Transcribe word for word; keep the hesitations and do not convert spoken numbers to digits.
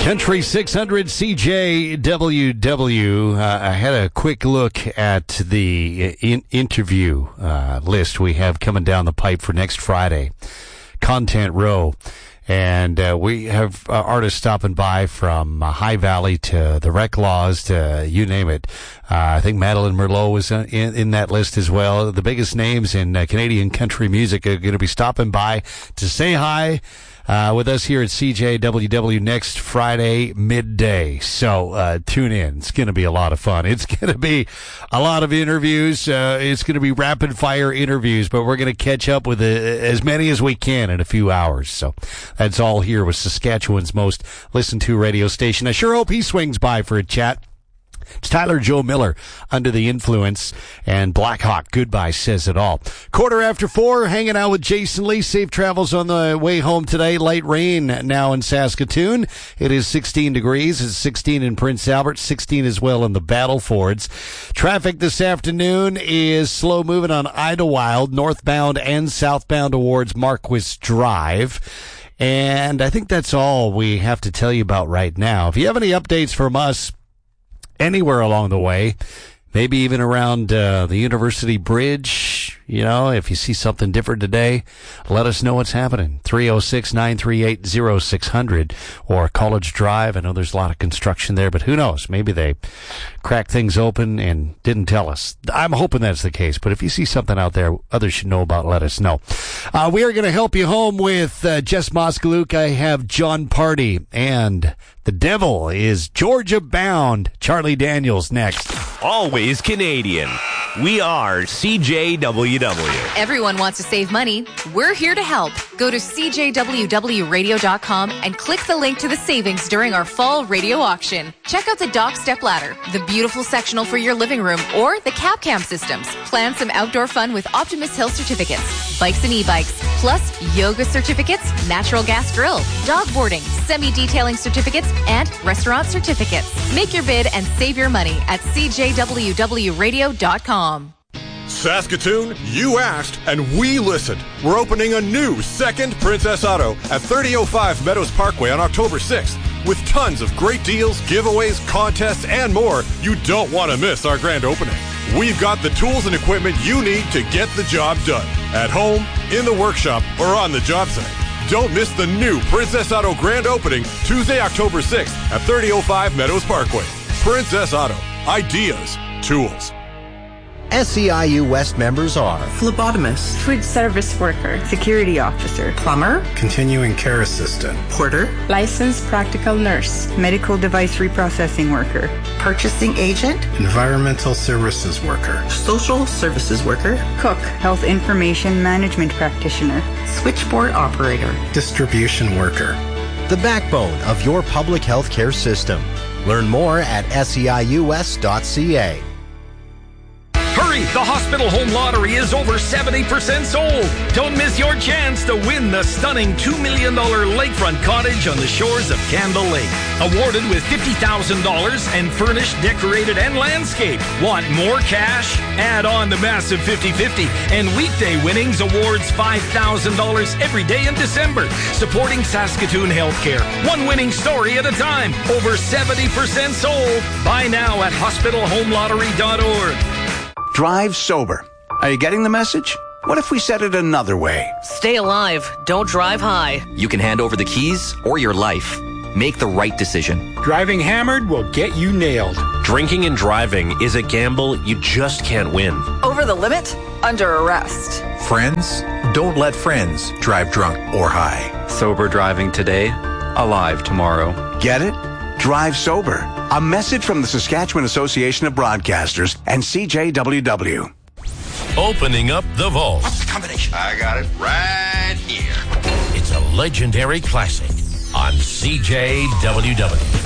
Country six hundred C J W W. Uh, I had a quick look at the in- interview uh, list we have coming down the pipe for next Friday, Content Row. And uh, we have uh, artists stopping by from uh, High Valley to the Rec Laws to you name it. Uh, I think Madeline Merlot was in, in that list as well. The biggest names in uh, Canadian country music are going to be stopping by to say hi uh, with us here at C J W W next Friday midday. So uh, tune in. It's going to be a lot of fun. It's going to be a lot of interviews. Uh, it's going to be rapid fire interviews, but we're going to catch up with uh, as many as we can in a few hours. So that's all here with Saskatchewan's most listened to radio station. I sure hope he swings by for a chat. It's Tyler Joe Miller, Under the Influence, and Black Hawk Goodbye says it all. Quarter after four, hanging out with Jason Lee. Safe travels on the way home today. Light rain now in Saskatoon. It is sixteen degrees. It's sixteen in Prince Albert, sixteen as well in the Battlefords. Traffic this afternoon is slow moving on Idlewild, northbound and southbound towards Marquis Drive. And I think that's all we have to tell you about right now. If you have any updates from us anywhere along the way, maybe even around uh, the University Bridge, you know, if you see something different today, let us know what's happening. three oh six, nine three eight, oh six hundred or College Drive. I know there's a lot of construction there, but who knows? Maybe they cracked things open and didn't tell us. I'm hoping that's the case, but if you see something out there others should know about, let us know. Uh, we are going to help you home with uh, Jess Moskaluk. I have John Party, and the devil is Georgia Bound. Charlie Daniels next. Always Canadian. We are C J W W. Everyone wants to save money. We're here to help. Go to c j w w radio dot com and click the link to the savings during our fall radio auction. Check out the Dock Step Ladder, the beautiful sectional for your living room, or the Cap Cam systems. Plan some outdoor fun with Optimus Hill certificates, bikes and e-bikes, plus yoga certificates, natural gas grill, dog boarding, semi-detailing certificates, and restaurant certificates. Make your bid and save your money at c j w w radio dot com. Saskatoon, you asked and we listened. We're opening a new second Princess Auto at thirty oh five Meadows Parkway on October sixth with tons of great deals, giveaways, contests, and more. You don't want to miss our grand opening. We've got the tools and equipment you need to get the job done at home, in the workshop, or on the job site. Don't miss the new Princess Auto grand opening Tuesday, October sixth at thirty oh five Meadows Parkway. Princess Auto. Ideas. Tools. S E I U West members are phlebotomist, food service worker, security officer, plumber, continuing care assistant, porter, licensed practical nurse, medical device reprocessing worker, purchasing agent, environmental services worker, social services worker, cook, health information management practitioner, switchboard operator, distribution worker. The backbone of your public health care system. Learn more at S E I U S dot C A. Hurry! The Hospital Home Lottery is over seventy percent sold. Don't miss your chance to win the stunning two million dollars lakefront cottage on the shores of Campbell Lake. Awarded with fifty thousand dollars and furnished, decorated, and landscaped. Want more cash? Add on the massive fifty-fifty. And weekday winnings awards five thousand dollars every day in December. Supporting Saskatoon Healthcare. One winning story at a time. Over seventy percent sold. Buy now at hospital home lottery dot org. Drive sober. Are you getting the message? What if we said it another way? Stay alive. Don't drive high. You can hand over the keys or your life. Make the right decision. Driving hammered will get you nailed. Drinking and driving is a gamble you just can't win. Over the limit? Under arrest. Friends? Don't let friends drive drunk or high. Sober driving today, alive tomorrow. Get it? Drive sober. A message from the Saskatchewan Association of Broadcasters and C J W W. Opening up the vault. What's the combination? I got it right here. It's a legendary classic on C J W W.